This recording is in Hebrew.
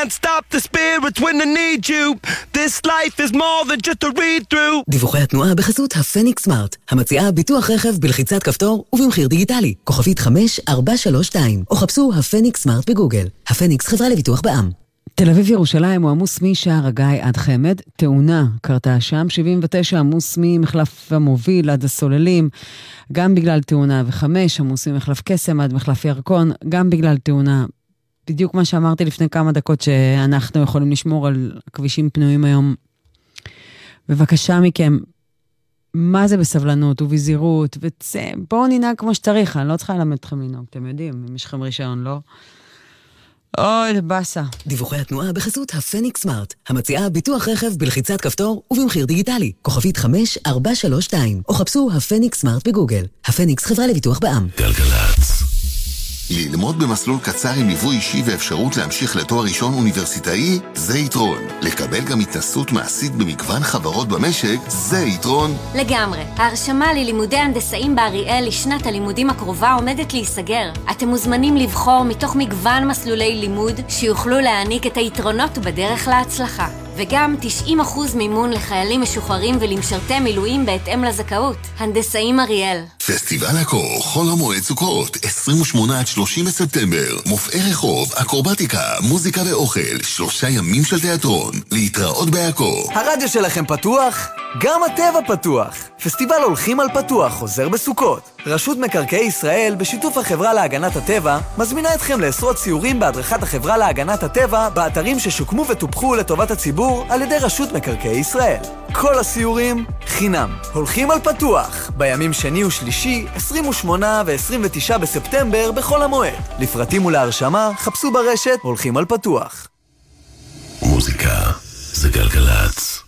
can't stop the spirits when I need you. This life is more than just a read-through. דיווחי התנועה בחסות הפניקס סמארט, המציעה ביטוח רכב בלחיצת כפתור ובמחיר דיגיטלי. כוכבית 5432, או חפשו הפניקס סמארט בגוגל. הפניקס חברה לביטוח בע"מ. תל אביב ירושלים הוא עמוס משער הגיא עד חמד, תאונה קרתה שם, 79 עמוס ממחלף המוביל עד הסוללים, גם בגלל תאונה, ו5 עמוס ממחלף קסם עד מחלף ירקון, גם בגלל תאונה. בדיוק מה שאמרתי לפני כמה דקות, שאנחנו יכולים לשמור על כבישים פנויים היום. בבקשה מכם, מה זה בסבלנות ובזהירות, בואו ננהג כמו שצריך, אני לא צריכה ללמד אתכם לנהוג, אתם יודעים, אם יש לכם רישיון, לא? אוי, לבאסה. דיווחי התנועה בחסות הפניקס סמארט, המציעה ביטוח רכב בלחיצת כפתור ובמחיר דיגיטלי. כוכבית 5432, או חפשו הפניקס סמארט בגוגל. הפניקס חברה לביטוח בע"מ. גלגלצ. ללמוד במסלול קצר עם ליווי אישי ואפשרות להמשיך לתואר ראשון אוניברסיטאי, זה יתרון. לקבל גם התנסות מעשית במגוון חברות במשק, זה יתרון. לגמרי. ההרשמה ללימודי הנדסאים באריאל לשנת הלימודים הקרובה עומדת להיסגר. אתם מוזמנים לבחור מתוך מגוון מסלולי לימוד שיוכלו להעניק את היתרונות בדרך להצלחה. וגם 90% מימון לחיילים משוחררים ולמשרתי מילואים בהתאם לזכאות. הנדסאים אריאל. פסטיבל הקור, חול המועד סוכות, 28 עד 30 בספטמבר. מופעי רחוב, אקרובטיקה, מוזיקה ואוכל, 3 ימים של תיאטרון. להתראות בהקור. הרדיו שלכם פתוח? גם הטבע פתוח. פסטיבל הולכים על פתוח חוזר בסוכות. רשות מקרקעי ישראל, בשיתוף החברה להגנת הטבע, מזמינה אתכם לעשרות סיורים בהדרכת החברה להגנת הטבע באתרים ששוקמו וטופחו לטובת הציבור על ידי רשות מקרקעי ישראל. כל הסיורים חינם. הולכים על פתוח, בימים שני ושלישי, 28 ו-29 בספטמבר בכל המועד. לפרטים ולהרשמה, חפשו ברשת הולכים על פתוח. מוזיקה זה גלגלצ.